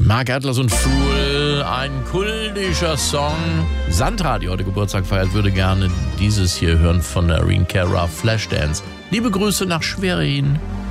Mark Atlas und Fool, ein kultischer Song. Sandra, die heute Geburtstag feiert, würde gerne dieses hier hören von der Irene Cara, Flashdance. Liebe Grüße nach Schwerin.